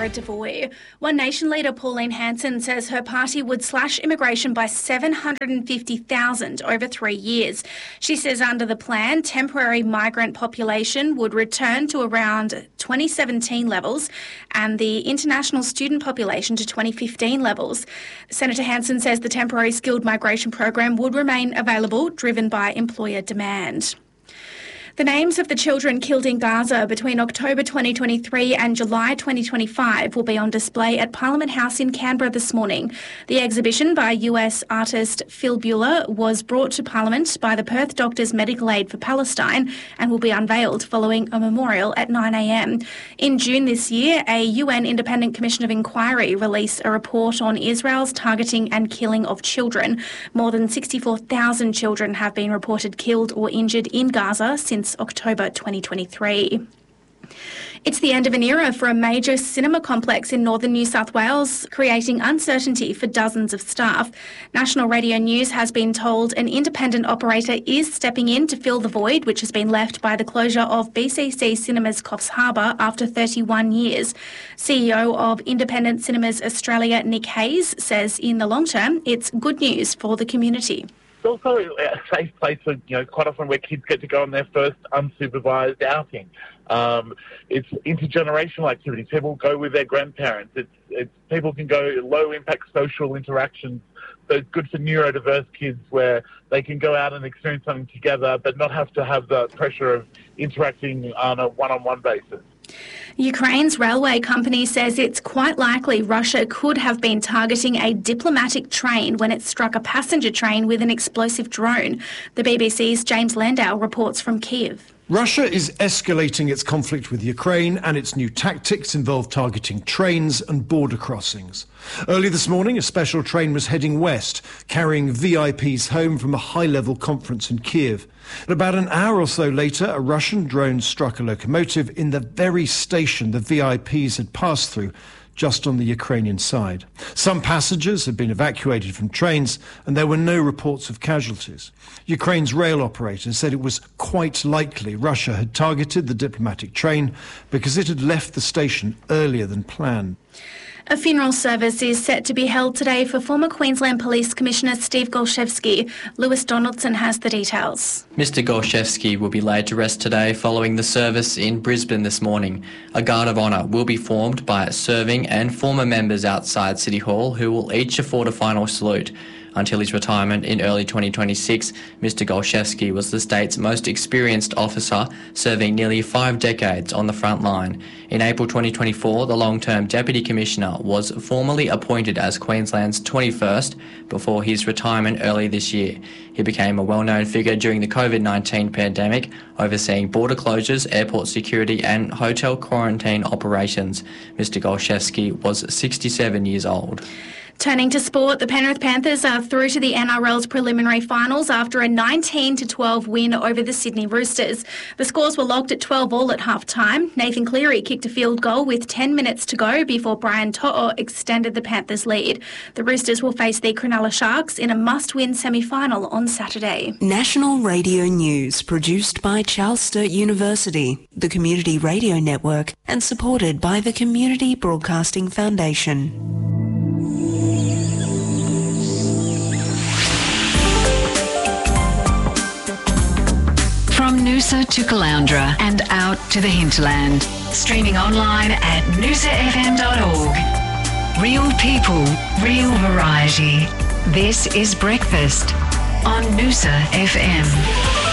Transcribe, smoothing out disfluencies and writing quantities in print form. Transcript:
Devoy. One Nation leader, Pauline Hanson, says her party would slash immigration by 750,000 over 3 years. She says under the plan, temporary migrant population would return to around 2017 levels and the international student population to 2015 levels. Senator Hanson says the temporary skilled migration program would remain available, driven by employer demand. The names of the children killed in Gaza between October 2023 and July 2025 will be on display at Parliament House in Canberra this morning. The exhibition by US artist Phil Buehler was brought to Parliament by the Perth Doctors Medical Aid for Palestine and will be unveiled following a memorial at 9 a.m. In June this year, a UN Independent Commission of Inquiry released a report on Israel's targeting and killing of children. More than 64,000 children have been reported killed or injured in Gaza since October 2023. It's the end of an era for a major cinema complex in northern New South Wales, creating uncertainty for dozens of staff. National Radio News has been told an independent operator is stepping in to fill the void which has been left by the closure of BCC Cinemas Coffs Harbour after 31 years. CEO of Independent Cinemas Australia, Nick Hayes, says in the long term, it's good news for the community. It's also a safe place for, quite often where kids get to go on their first unsupervised outing. It's intergenerational activities. People go with their grandparents. It's people can go low-impact social interactions. So it's good for neurodiverse kids where they can go out and experience something together but not have to have the pressure of interacting on a one-on-one basis. Ukraine's railway company says it's quite likely Russia could have been targeting a diplomatic train when it struck a passenger train with an explosive drone. The BBC's James Landau reports from Kiev. Russia is escalating its conflict with Ukraine, and its new tactics involve targeting trains and border crossings. Early this morning, a special train was heading west, carrying VIPs home from a high-level conference in Kiev. About an hour or so later, a Russian drone struck a locomotive in the very station the VIPs had passed through, just on the Ukrainian side. Some passengers had been evacuated from trains and there were no reports of casualties. Ukraine's rail operator said it was quite likely Russia had targeted the diplomatic train because it had left the station earlier than planned. A funeral service is set to be held today for former Queensland Police Commissioner Steve Golszewski. Lewis Donaldson has the details. Mr Golszewski will be laid to rest today following the service in Brisbane this morning. A guard of honour will be formed by serving and former members outside City Hall who will each afford a final salute. Until his retirement in early 2026, Mr Golszewski was the state's most experienced officer, serving nearly 5 decades on the front line. In April 2024, the long-term Deputy Commissioner was formally appointed as Queensland's 21st before his retirement early this year. He became a well-known figure during the COVID-19 pandemic, overseeing border closures, airport security and hotel quarantine operations. Mr Golszewski was 67 years old. Turning to sport, the Penrith Panthers are through to the NRL's preliminary finals after a 19-12 win over the Sydney Roosters. The scores were locked at 12-all at half-time. Nathan Cleary kicked a field goal with 10 minutes to go before Brian To'o extended the Panthers' lead. The Roosters will face the Cronulla Sharks in a must-win semi-final on Saturday. National Radio News, produced by Charles Sturt University, the Community Radio Network, and supported by the Community Broadcasting Foundation. From Noosa to Caloundra and out to the hinterland. Streaming online at noosafm.org. Real people, real variety. This is Breakfast on Noosa FM.